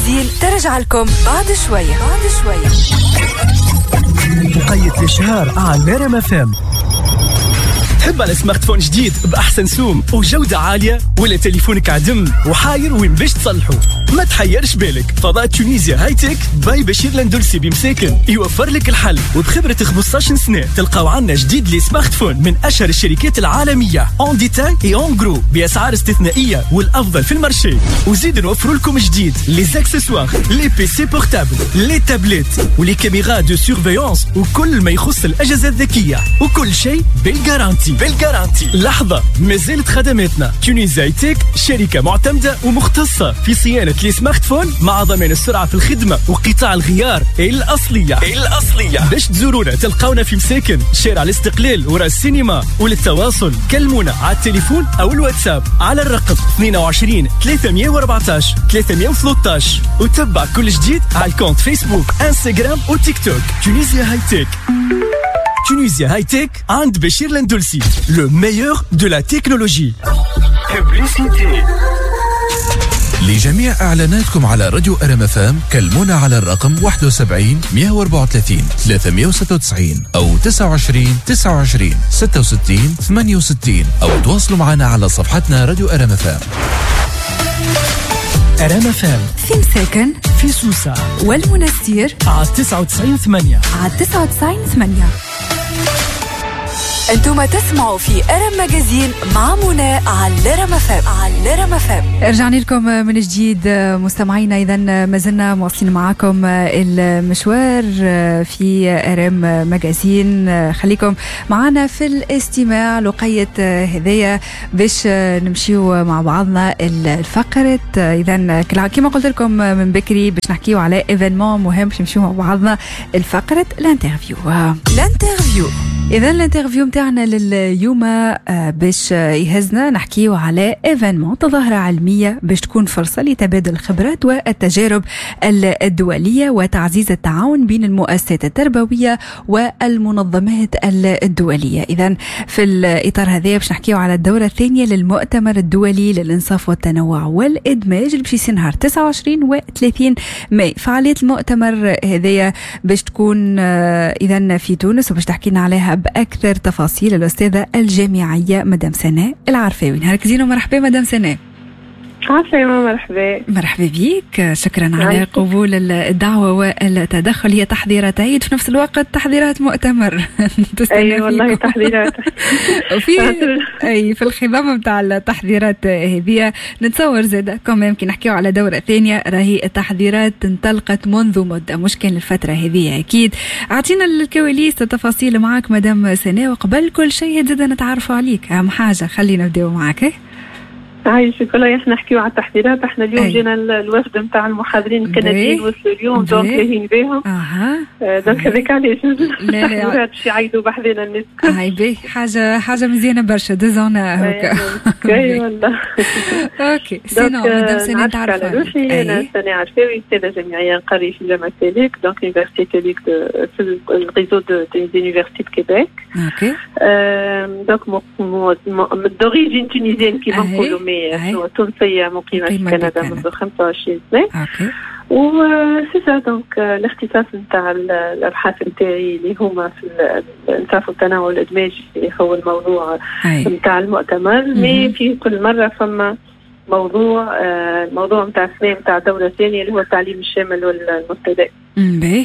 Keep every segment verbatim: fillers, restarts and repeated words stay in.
ماجازين ترجع لكم بعد شوية بعد شوية. مقيد الإشهار على ريم اف ام. تحب على سمارت فون جديد بأحسن سوم وجودة عالية، ولا تليفونك عدم وحاير وين باش تصلحه؟ ما تحيرش بالك، فضاء تونيزيا هاي تك باي بشير الاندلسي بمساكن يوفر لك الحل، وبخبرة خمسطاش سنة تلقاو عنا جديد لي سمارت فون من أشهر الشركات العالمية اون ديتاي اي اون جرو بأسعار استثنائية والأفضل في المارشي. وزيد نوفروا لكم جديد لي زاكسسوار، لي بي سي بورتابل، لي تابلت ولي كاميرا دو سيرفيونس وكل ما يخص الأجهزة الذكية، وكل شيء بالجارانتي بالجارانتي. لحظة، مازالت خدماتنا. تونيزيا هاي تك شركة معتمدة ومختصة في صيانة لي سمارت فون مع ضمان السرعة في الخدمة وقطاع الغيار الأصلية الأصلية. باش تزورونا تلقاونا في مساكن شارع الاستقلال ورا السينما، وللتواصل كلمونا على التليفون أو الواتساب على الرقم اثنين وعشرين ثلاثمية وأربعطاش ثلاثمية وثلاثطاش، وتبع كل جديد على الكونت فيسبوك انستغرام وتيك توك. تونيزيا هاي تك. Tunisia High Tech عند بشير الاندلسي. Le meilleur de la technologie. Publicité. لجميع إعلاناتكم على راديو ار ام اف ام كلمونا على الرقم واحد وسبعين مية وأربعة وثلاثين ثلاثمية وستة وتسعين أو تسعة وعشرين تسعة وعشرين ستة وستين ثمانية وستين، أو تواصلوا معنا على صفحتنا راديو ار ام اف ام. ار ام اف ام في مساكن في سوسة والمنستير على تسعة وتسعين ثمانية على تسعة وتسعين ثمانية. انتم تسمعوا في ارم ماجازين مع منى على ريم اف ام على ريم اف ام. رجعنا لكم من جديد مستمعينا. اذا ما زلنا مواصلين معكم المشوار في ارم ماجازين. خليكم معنا في الاستماع لقية هدايا باش نمشيو مع بعضنا الفقرة. اذا كما قلت لكم من بكري باش نحكيو على ايفينمون مهم باش نمشيو مع بعضنا الفقرة الانترفيو. الانترفيو إذا الانترفيو متاعنا لليوم باش يهزنا نحكيو على ايفينمون تظاهرة علمية باش تكون فرصة لتبادل الخبرات والتجارب الدولية وتعزيز التعاون بين المؤسسات التربوية والمنظمات الدولية. إذا في الإطار هذا باش نحكيو على الدورة الثانية للمؤتمر الدولي للإنصاف والتنوع والإدماج اللي باش يصير نهار تسعة وعشرين و ثلاثين ماي. فعالية المؤتمر هذايا باش تكون إذا في تونس، وباش تحكينا عليها بأكثر تفاصيل الأستاذة الجامعية مدام سناء العرفاوي. نهارك زين ومرحبا مدام سناء. عسلامة، مرحبا. مرحبا بيك، شكرا على قبول الدعوة والتدخل. هي تحضيرات عيد في نفس الوقت تحضيرات مؤتمر. أي والله تحضيرات. وفي أي في الخضم متاع التحضيرات هذه نتصور زادة كم يمكن نحكيو على دورة ثانية راهي التحضيرات انطلقت منذ مدة، مش كان الفترة هذه. أكيد أعطينا الكواليس التفاصيل معك مدام سناء، وقبل كل شيء زادة نتعرفوا عليك. أهم حاجة خلينا نبدأ معك. عايشك والله. احنا نحكيو على التحضيرات. احنا اليوم أي. جينا الوفد نتاع المحاضرين الكنديين وصلوا اليوم، دونك لاهين بهم. اها دونك هذاك علاش لا لا باش يعيدوا بحذنا الناس. هاي باهي، حاجه حاجه مزيانه برشا دزونا هكا. اي والله. اوكي سينو مدام سناء تعرف عليك. انا سناء عرفاوي، استاذه جامعيه نقري في جامعه تيليك، دونك يونيفرسيتي تيليك في الريزو دو يونيفرسيتي دو كيبيك. اوكي دونك من دوريجين تونيزيين كيما نقولوا، مي تونسية مقيمة في كندا منذ خمسة وعشرين سنة. اوكي وسيسا دونك الاختصاص نتاع الابحاث نتاعي اللي هما في الانصاف والتنوع والادماج اللي هو الموضوع نتاع المؤتمر. مي في كل مرة فما موضوع الموضوع نتاع السنة نتاع الدورة الثانية اللي هو التعليم الشامل والمستدام. باهي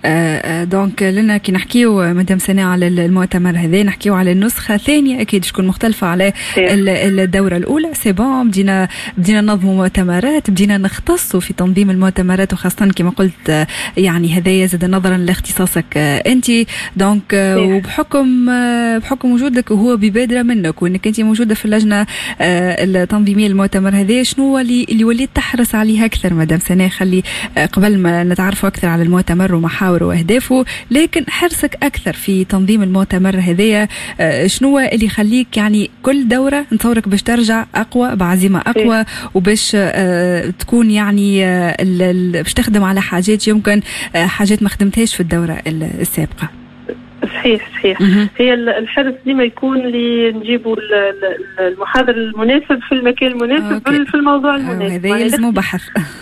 دونك لنا كي نحكيو مدام سناء على المؤتمر هذا نحكيو على النسخة الثانية، أكيد تكون مختلفة على الدورة الأولى. سي بون بدينا بدينا ننظموا مؤتمرات، بدينا نختصوا في تنظيم المؤتمرات، وخاصة كما قلت يعني هذايا زاد نظرا لاختصاصك أنت. دونك وبحكم بحكم وجودك وهو ببادرة منك، وأنك أنت موجودة في اللجنة التنظيمية للمؤتمر هذا، شنو هو اللي اللي وليت تحرص عليه أكثر مدام سناء؟ خلي قبل ما نتعرفوا أكثر على المؤتمر ومحاوره وأهدافه، لكن حرصك أكثر في تنظيم المؤتمر هذايا شنو اللي يخليك يعني كل دورة نتصورك باش ترجع أقوى بعزيمة أقوى، وباش تكون يعني باش تخدم على حاجات يمكن حاجات ما خدمتهاش في الدورة السابقة؟ صحيح صحيح. هي الحرص ديما يكون اللي نجيبوا المحاضر المناسب في المكان المناسب. أوكي. في الموضوع المناسب. هذا يلزمه بحث.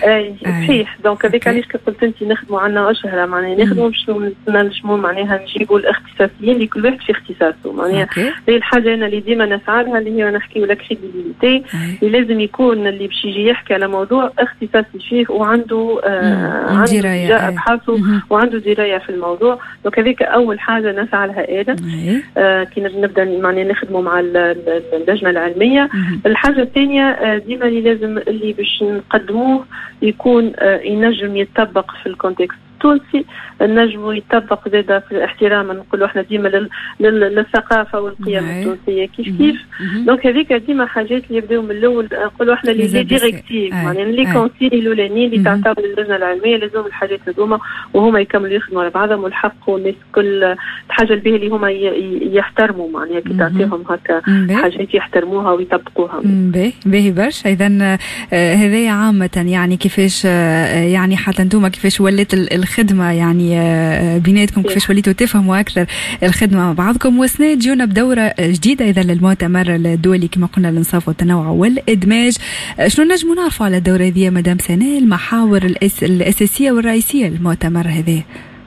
اي صحيح. دونك هذاك علاش كي قلت انت نخدموا عنا اشهر معناها نخدموا باش نجموا معناها نجيبوا الاختصاصيين اللي كل واحد في اختصاصه معناها. هي الحاجه انا اللي ديما نسعى لها اللي هي نحكيو لك كريديبيليتي، اللي لازم يكون اللي باش يجي يحكي على موضوع اختصاصي فيه وعنده آه عنده جاء ابحاثه وعنده درايه في الموضوع. دونك هذيك اول حاجه نسعى لها انا آه كي نبدا معناها نخدموا مع اللجنه العلميه. الحاجه الثانيه آه ديما اللي لازم اللي باش نقدموه يكون آه ينجم يتطبق في الكونتكست التونسي، النجم يطبق زاده في احتراما نقولوا احنا ديما للثقافه والقيم التونسيه كيف كيف. دونك هذيك ديما حاجات اللي يبداو من الاول نقولوا احنا لي ديريكتيف يعني لي كونسيل الاولانيين اللي تعتبر اللجنه العلميه لازم الحاجات هذوما وهما يكملوا يخدموا على بعضهم ويحققوا الناس كل الحاجه الباهيه اللي هما يحترموا معناها كي تعطيهم هكا حاجات يحترموها ويطبقوها. باهي باهي برشا. اذا هذايا عامه يعني كيفاش يعني حتى انتم كيفاش ولات الخدمه يعني بيناتكم كيفاش وليتوا تفهموا اكثر الخدمه مع بعضكم. وسنة جيونا بدوره جديده اذا للمؤتمر الدولي كما قلنا للانصاف والتنوع والادماج. شنو نجموا نعرفوا على الدوره هذه مدام سناء، المحاور الأس... الاساسيه والرئيسيه للمؤتمر هذا؟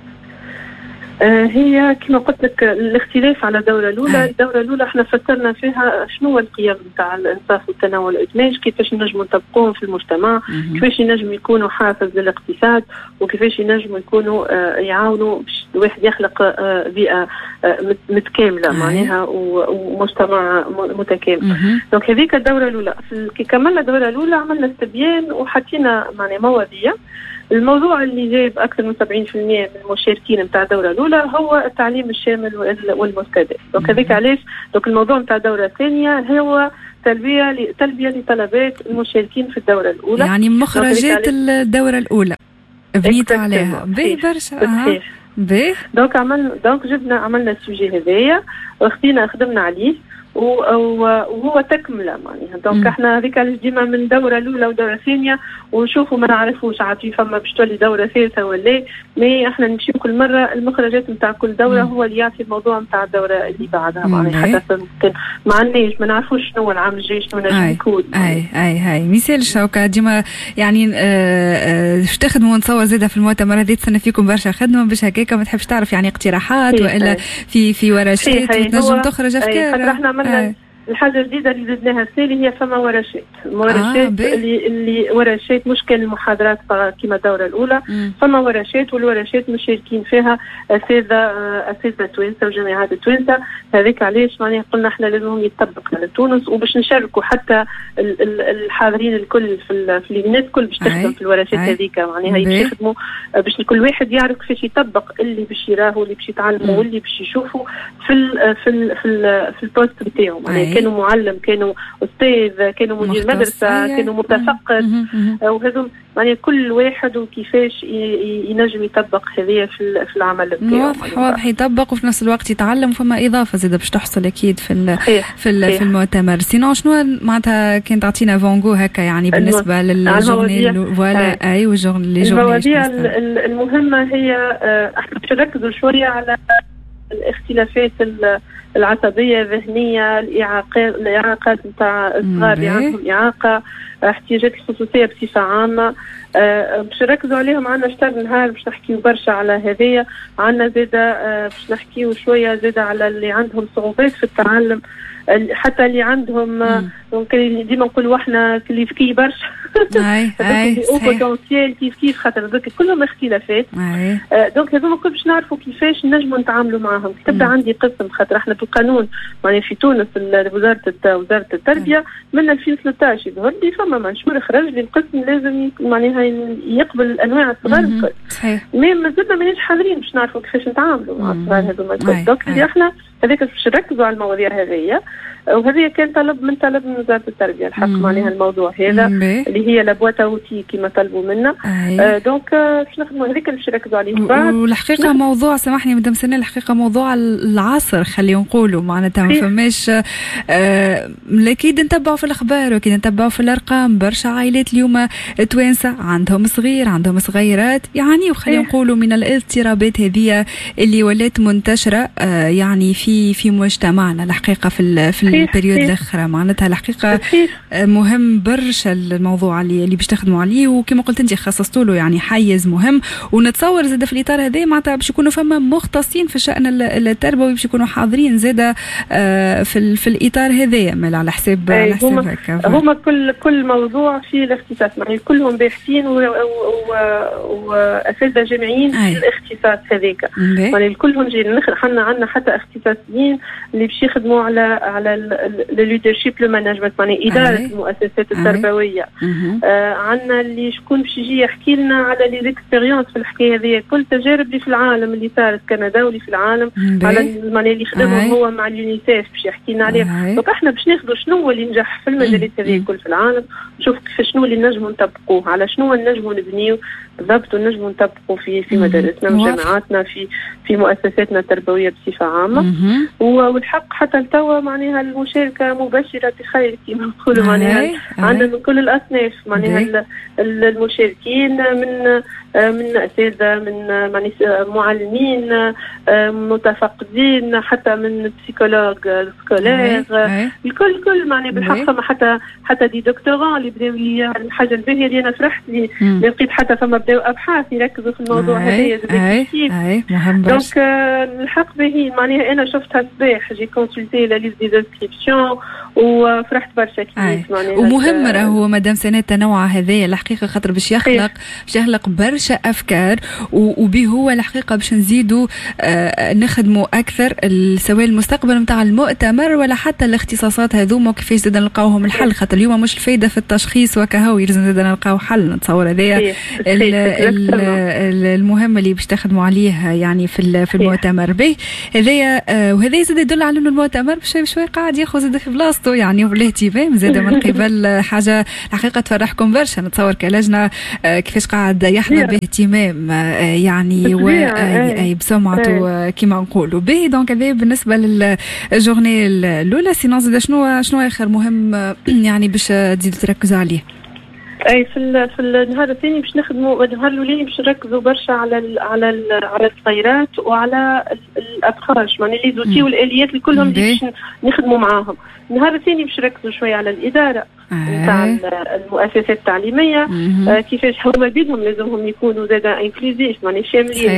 هي كما قلت لك الاختلاف على الدورة الأولى. الدورة الأولى احنا فسرنا فيها شنو هو القيم نتاع الإنصاف والتنوع والإدماج، كيفاش نجموا نطبقوهم في المجتمع، كيفاش ينجموا يكونوا حافز للاقتصاد، وكيفاش ينجموا يكونوا يعاونوا باش الواحد يخلق بيئة متكاملة معناها ومجتمع متكامل. دونك هذيك الدورة الأولى. كي كملنا الدورة الأولى عملنا استبيان وحطينا معناها مواضيع. الموضوع اللي جايب أكثر من سبعين بالمئة من المشاركين نتاع الدورة الأولى هو التعليم الشامل والمستدام. دونك هذيك علاش دونك الموضوع نتاع الدورة الثانية هو تلبية تلبية لطلبات المشاركين في الدورة الأولى، يعني مخرجات الدورة الأولى بنيت عليها. باهي برشا. أه. باهي. دونك عملنا دونك جبنا عملنا السوجي هذايا واخدينا خدمنا عليه وهو تكمله معناها. دونك احنا هذيك علاش ديما من دوره الاولى ودوره ثانيه ونشوفوا ما نعرفوش عاد في فما باش تولي دوره ثالثه ولا مي احنا نمشيو كل مره المخرجات نتاع كل دوره هو اللي يعطي الموضوع نتاع الدوره اللي بعدها معناها. حتى ما عندناش ما نعرفوش شنو العام الجاي شنو نجم يكون. اي اي هاي مثال الشوكه ديما يعني باش تخدموا نتصور زاده في المؤتمر هذا تسنى فيكم برشا خدمه باش هكاك ما تحبش تعرف يعني اقتراحات والا في في ورشات وتنجم تخرج افكار. الحاجة الجديدة اللي زدناها السنة هي فما ورشات ورشات آه اللي اللي ورشات مش كان المحاضرات كما الدورة الأولى. مم. فما ورشات والورشات مشاركين فيها أساتذة أساتذة توانسة وجامعات توانسة. هذيك علاش معناها قلنا احنا لازم يطبق على تونس وباش نشاركوا حتى الحاضرين الكل في في الناس الكل باش تخدم في الورشات هذيك معناها يخدموا باش كل واحد يعرف كيفاش يطبق اللي باش يراهو اللي باش يتعلموا واللي باش يشوفوا في ال في ال في ال في البوست بتاعهم معناها كانوا معلم كانوا أستاذ كانوا مدير مدرسة كانوا متفقد وهذول يعني كل واحد وكيفاش ينجم يطبق هذه في في العمل بتاعه. واضح واضح يطبق وفي نفس الوقت يتعلم فما إضافة زيادة باش تحصل أكيد في ال في ال في المؤتمر. سينو شنو معناتها كان تعطينا فونغو هكا يعني بالنسبة للجورنال ولا أي وجورنال لي المواضيع المهمة هي احنا باش نركزوا شوية على الاختلافات العصبية الذهنية الإعاقات الإعاقات نتاع الصغار اللي عندهم إعاقة احتياجات الخصوصية بصفة عامة. أه باش نركزوا عليهم. عنا شتر نهار باش نحكيو برشا على هذية. عنا زادة أه باش نحكيو شوية زادة على اللي عندهم صعوبات في التعلم حتى اللي عندهم ممكن ديما نقولوا احنا اللي ذكي برشا اي اي بوتنسيال كيف كيف خاطر ذوك كلهم اختلافات. آه دونك هذوما كل باش نعرفوا كيفاش نجموا نتعاملوا معهم. تبدا عندي قسم خاطر احنا في القانون يعني في تونس وزاره وزاره التربيه من ألفين وثلاثطاش يظهر لي فما منشور خرج لي القسم لازم معناها يقبل انواع الصغار الكل. مي مازلنا مانيش حاضرين باش نعرفوا كيفاش نتعاملوا مع الصغار هذوما الكل. دونك احنا هذيك باش نركزوا على المواضيع هذيا وهذه كان طلب من طلب من وزارة التربية الحق معناها الموضوع هذا اللي هي لابواتا اوتي كما طلبوا منا. آه دونك باش نخدموا هذيك اللي باش نركزوا عليه بعد. والحقيقة موضوع سامحني مدام سناء الحقيقة موضوع العصر خلينا نقولوا معناتها ما فماش آه اكيد نتبعوا في الاخبار واكيد نتبعوا في الارقام برشا عائلات اليوم توانسة عندهم صغير عندهم صغيرات يعني وخلينا نقولوا من الاضطرابات هذه اللي ولات منتشرة آه يعني في في في مجتمعنا الحقيقه في في البريود الاخرى، معناتها الحقيقه مهم برشا الموضوع اللي اللي باش تخدموا عليه، وكما قلت انت خصصتوا له يعني حيز مهم. ونتصور زاد في الاطار هذا معناتها باش يكونوا فما مختصين في الشان التربوي باش يكونوا حاضرين زاد في في الاطار هذا على حساب على حساب هكا. هما كل كل موضوع فيه الاختصاص، يعني كلهم باحثين واساتذه جامعيين في الاختصاص هذاك، يعني كلهم جايين. حنا عندنا حتى اختصاصيين اللي باش يخدموا على على الليدرشيب لو مانجمنت، يعني اداره المؤسسات التربويه. آه عندنا اللي شكون باش يجي يحكي لنا على لي زيكسبيريونس في الحكايه هذه، كل تجارب اللي في العالم اللي صارت كندا واللي في العالم على المعنى اللي خدمهم هو مع اليونيسيف باش يحكي لنا عليه. دونك احنا باش ناخذوا شنو هو اللي نجح في المجالات هذه الكل في العالم، نشوف كيف شنو اللي نجموا نطبقوه، على شنو نجموا نبنيو بالضبط ونجموا نطبقوا في في مدارسنا وجامعاتنا في في مؤسساتنا التربويه بصفه عامه. والحق حتى لتوا معناها المشاركه مباشره بخير كما نقولوا، معناها عندنا من كل الاصناف، معناها المشاركين من من اساتذه، من معلمين، متفقدين، حتى من بسيكولوج سكولير، الكل كل معناها بالحق. حتى حتى دي دكتوراه اللي بداو لي الحاجه الباهيه اللي انا فرحت لي لقيت حتى فما بداو ابحاث يركزوا في الموضوع هذايا كيف. دونك الحق باهي معناها انا شفتها الصباح، جي كونسلتي لا ليست دي ديسكريبسيون وفرحت برشا كيف معناها. ومهم راهو مدام سنة التنوع هذايا الحقيقه خاطر باش يخلق باش يخلق برشا افكار، وبه هو الحقيقه باش نزيدوا آه نخدموا اكثر سواء المستقبل نتاع المؤتمر ولا حتى الاختصاصات هذوما وكيفاش زاد نلقاوهم الحل، خاطر اليوم مش الفايده في التشخيص وكهو يلزم زاد نلقاو حل. نتصور هذايا المهم اللي باش تخدموا عليه يعني في في المؤتمر به هذايا. آه وهذا زاد يدل على انه المؤتمر بشوي بشوي قاعد ياخذ زاد في بلاصته يعني، والاهتمام زاد من قبل حاجه الحقيقه تفرحكم برشا. نتصور كلجنه آه كيفاش قاعد يحظى باهتمام آه يعني وبسمعته كما نقولوا به. دونك هذا بالنسبه للجورني الاولى. سينو زاد شنو شنو اخر مهم يعني باش تزيدوا تركزوا عليه؟ اي في في النهار الثاني باش نخدموا، النهار الاولاني باش نركزوا برشا على ال على ال على الصغيرات وعلى الابخاج، يعني لي زوتي والاليات اللي كلهم باش نخدموا معاهم. النهار الثاني باش نركزوا شويه على الاداره نتاع المؤسسات التعليميه، آه كيفاش هما بيدهم لازمهم يكونوا زادا انكلوزيف، يعني شاملين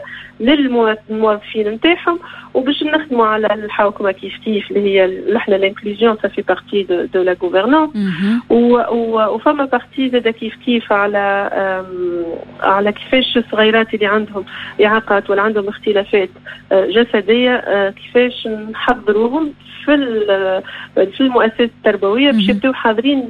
للموظفين نتاعهم. وباش نخدموا على الحوكمه كيف كيف اللي هي احنا الانكلوزيون سا في بارتي دو دو لا غوفرنونس، وفما بارتي زادا كيف كيف على على كيفاش الصغيرات اللي عندهم اعاقات ولا عندهم اختلافات جسديه كيفاش نحضروهم في في المؤسسات التربويه باش يبداو حاضرين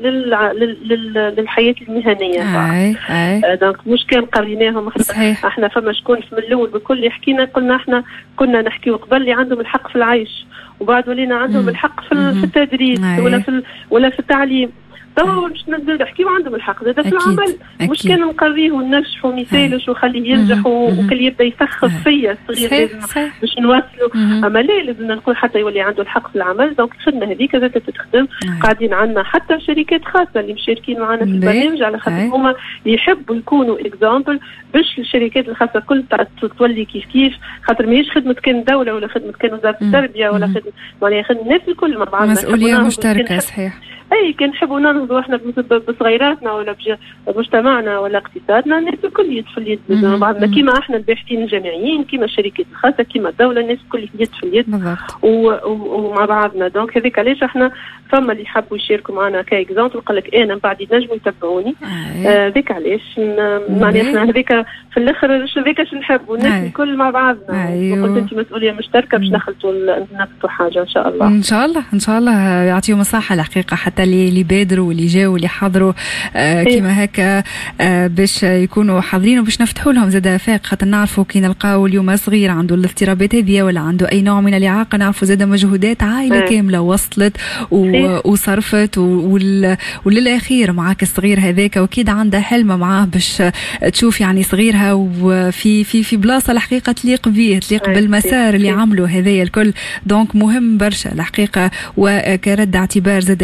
للحياه المهنيه. آه دونك مش كان قريناهم احنا, احنا فما شكون من الاول بكل يحكينا، قلنا احنا كنا نحكيو قبل اللي عندهم الحق في العيش، وبعد ولينا عندهم الحق في التدريس ولا في ولا في التعليم. تو باش نبداو نحكيو عندهم الحق زاد في العمل، مش كان نقريه وننجحوا ومثالش وخليه ينجح وكل يبدا يسخف فيا الصغير باش نواصلوا. اما لا لازم نقول حتى يولي عنده الحق في العمل. دونك الخدمه هذيك زاد تتخدم. قاعدين عندنا حتى شركات خاصه اللي مشاركين معنا في البرنامج على خاطر هما يحبوا يكونوا اكزامبل باش الشركات الخاصه كل تولي كيف كيف، خاطر ماهيش خدمه كان دوله ولا خدمه كان وزاره التربيه ولا خدمه معناها خدمه الناس الكل مع بعضنا، مسؤوليه مشتركه. صحيح. اي كان نحبوا ننهضوا احنا بصغيراتنا ولا بمجتمعنا ولا اقتصادنا، الناس الكل يد في اليد مع بعضنا، كيما احنا الباحثين الجامعيين كيما الشركات الخاصه كيما الدوله، الناس الكل يد في اليد ومع بعضنا. دونك هذيك علاش احنا فما اللي حبوا يشاركوا معنا كاكزامبل، قال لك انا من بعد ينجموا يتبعوني. هذيك علاش معناها احنا هذيك في الاخر هذيك اش نحبوا الناس الكل مع بعضنا. وقلت انت مسؤوليه مشتركه باش نخلطوا نخلطوا حاجه ان شاء الله. ان شاء الله ان شاء الله يعطيهم الصحه الحقيقه حتى اللي بادروا واللي جاوا واللي حضروا آه كيما هكا آه باش يكونوا حاضرين وباش نفتحوا لهم زاد افاق. خاطر نعرفوا كي نلقاو اليوم صغير عنده الاضطرابات هذه ولا عنده اي نوع من الاعاقه، نعرفوا زاد مجهودات عائله أه. كامله وصلت وصرفت وللاخير معاك الصغير هذاك، واكيد عندها حلمه معاه باش تشوف يعني صغيرها وفي في في بلاصه الحقيقه تليق به تليق أه. بالمسار اللي عملوا هذايا الكل. دونك مهم برشا الحقيقه، وكرد اعتبار زاد ليه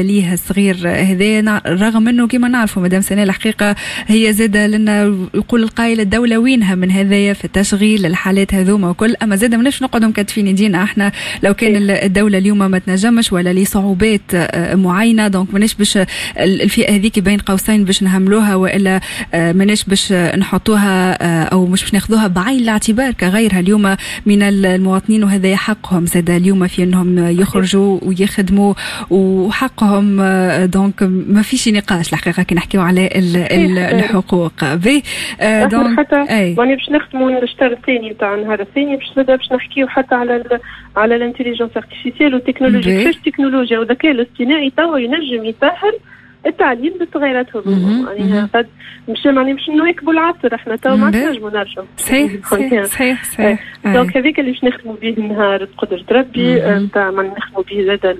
الصغير هذا، رغم انه كما نعرفوا مدام سناء الحقيقه هي زاده لنا يقول القائل الدوله وينها من هذايا في التشغيل الحالات هذوما وكل، اما زاده مناش نقعدوا مكتفين يدينا احنا لو كان الدوله اليوم ما تنجمش ولا لي صعوبات معينه، دونك مناش باش الفئه هذيك بين قوسين باش نهملوها والا مناش باش نحطوها او مش باش ناخذوها بعين الاعتبار كغيرها اليوم من المواطنين، وهذا حقهم زاده اليوم في انهم يخرجوا ويخدموا وحقهم، دونك ما فيش نقاش الحقيقه كي نحكيو على الحقوق. بي دونك حتى يعني باش نختموا الشطر الثاني نتاع النهار الثاني باش نبدا باش نحكيو حتى على على الانتيليجنس ارتيفيسيال والتكنولوجيا، كيفاش التكنولوجيا والذكاء الاصطناعي توا ينجم يسهل التعليم بالصغيرات هذوما. يعني قد مش يعني مش نواكبوا العصر، احنا تو ما نجموا نرجعوا. صحيح صحيح صحيح, صحيح. دونك هذيك اللي باش نخدموا به النهار بقدرة ربي نتاع ما نخدموا به زاد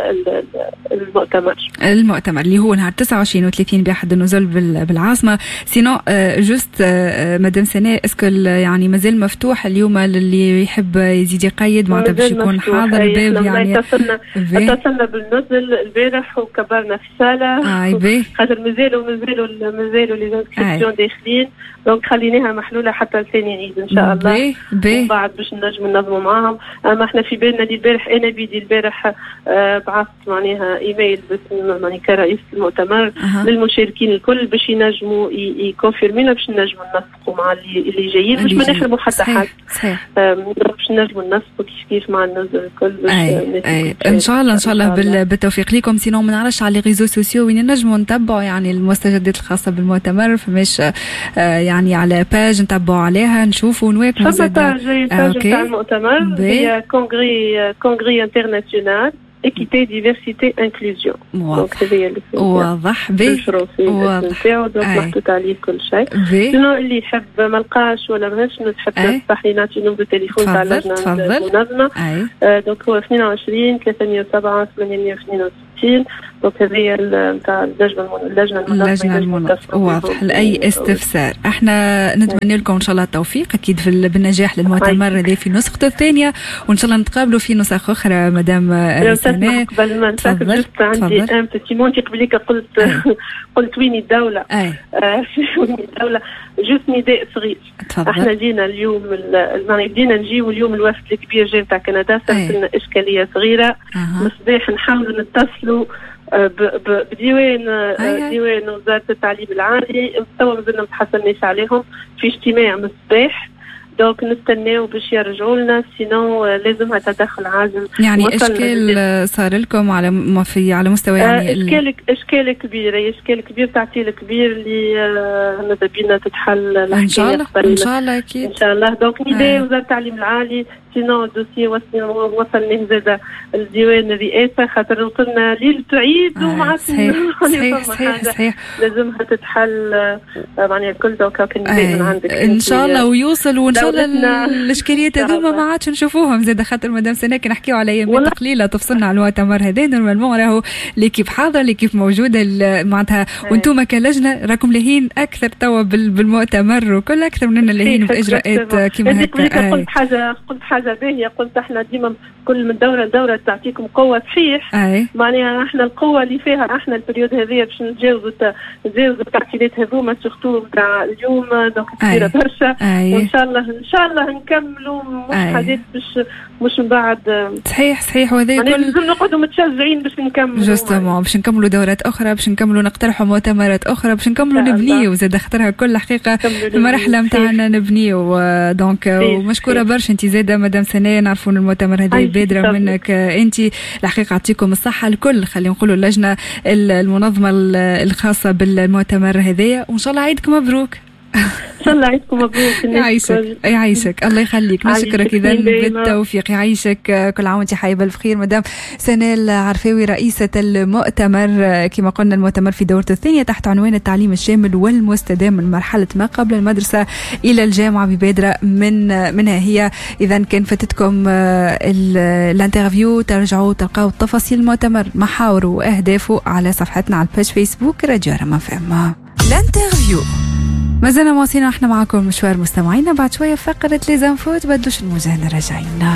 المؤتمر المؤتمر اللي هو نهار تسعة وعشرين وثلاثين بأحد النزول بالعاصمة. سينو جوست مدام سناء اسكو يعني مازال مفتوح اليوم للي يحب يزيد يقيد معناتها باش يكون حاضر الباب؟ يعني اتصلنا اتصلنا بالنزل البارح وكبرنا في الصالة خاطر مازالوا مازالوا مازالوا لي انسكريبسيون داخلين، دونك خليناها محلوله حتى لثاني عيد ان شاء الله ومن بعد باش نجموا ننظموا معاهم. اما احنا في بالنا اللي البارح انا بيدي البارح آه بعثت معناها ايميل باسم معني كرئيس المؤتمر أه. للمشاركين الكل باش ينجموا يكونفيرمينا باش نجموا ننسقوا مع اللي اللي جايين باش ما نحرموا حتى حد باش نجموا ننسقوا كيف كيف مع النزل الكل باش ان شاء الله ان شاء الله بالتوفيق لكم. سينو ما نعرفش على لي ريزو سوسيو وين نجموا نتبعوا يعني المستجدات الخاصه بالمؤتمر، فماش آه يعني على باج نتبعوا عليها نشوفوا ونواكبوا زاد. الباج نتاع المؤتمر هي كونغري كونغري انترناسيونال إيكيتي ديفيرسيتي انكلوزيون، دونك هذه اللي واضح بالفرنسي نتاعو دونك محطوط عليه كل شيء. شنو اللي يحب ما لقاش ولا ماش نحب نصح لي نعطي نمرو تليفون تاع اللجنه المنظمه، دونك هو اثنين وعشرين ثلاثمية وسبعة ثمانمية واثنين وستين، دونك هذه نتاع اللجنه اللجنه اللجنه المنظمه. واضح لاي استفسار. احنا نتمنى لكم ان شاء الله التوفيق اكيد في بالنجاح للمؤتمر هذا في نسخته الثانيه، وان شاء الله نتقابلوا في نسخ اخرى. مدام سناء قبل ما نسافر عندي ان بتيمون قبليك قلت قلت وين الدوله وين الدوله جوست نداء صغير. احنا جينا اليوم يعني بدينا نجيو اليوم الوفد الكبير جاي تاع كندا، صارت لنا اشكاليه صغيره مصباح نحاولوا نتصلوا بديوان ديوان وزاره التعليم العالي، توا مازلنا ما تحصلناش عليهم في اجتماع مصباح، دونك نستناو باش يرجعوا لنا، سينو لازمها تدخل عاجل. يعني اشكال صار لكم على ما في على مستوى يعني اشكال اشكال كبيره اشكال كبير تعطيل كبير اللي ماذا بينا تتحل ان شاء الله ان شاء الله اكيد ان شاء الله. دونك نداء وزاره التعليم العالي، سينو الدوسي وصلنا زاد الديوان الرئاسه خاطر وصلنا ليله عيد ومع صحيح صحيح صحيح, صحيح. لازمها تتحل معناها الكل. دونك كان من عندك ان شاء الله ويوصل، وان شاء الله الاشكاليات هذوما ما عادش نشوفوهم زاد، خاطر مدام سناء كي نحكيو على ايام قليله تفصلنا على المؤتمر هذا نورمالمون راهو ليكيب حاضره ليكيب موجوده معناتها، وانتم كلجنه راكم لاهين اكثر توا بالمؤتمر وكل اكثر مننا لاهين في اجراءات كيما هكا. قلت حاجه قلت حاجه باهيه، قلت احنا ديما كل من دوره لدوره تعطيكم قوه صحيح، معناها احنا القوه اللي فيها احنا البريود هذه باش نتجاوزوا نتجاوزوا التعطيلات هذوما سورتو نتاع اليوم، دونك كثيره برشا، وان شاء الله ان شاء الله نكملوا مش حاجات باش مش من بعد. صحيح صحيح. وهذا كل لازم نقعدوا متشجعين باش نكملوا جوستومون باش نكملوا دورات اخرى، باش نكملوا نقترحوا مؤتمرات اخرى، باش نكملوا نبنيو زاد خاطرها كل حقيقه المرحله نتاعنا نبنيو. دونك ومشكوره برشا انت زاده مدام سناء، نعرفوا ان المؤتمر هذا بادره منك انت الحقيقه. يعطيكم الصحه الكل، خلينا نقولوا اللجنه المنظمه الخاصه بالمؤتمر هذايا، وان شاء الله عيدكم مبروك. ان شاء الله عيدكم مبروك. يعيشك يعيشك الله يخليك. نشكرك اذا بالتوفيق. يعيشك كل عام وانت حيه بالف خير مدام سناء العرفاوي رئيسه المؤتمر. كما قلنا المؤتمر في دورته الثانيه تحت عنوان التعليم الشامل والمستدام من مرحله ما قبل المدرسه الى الجامعه ببادره من منها هي. اذا كان فاتتكم الانترفيو ترجعوا تلقاو تفاصيل المؤتمر محاوره واهدافه على صفحتنا على البيج فيسبوك راديو رما فام. الانترفيو ما زلنا مواصلين احنا معكم مشوار مستمعينا. بعد شويه فقره لي زانفوت بدوش الموجه راجعين.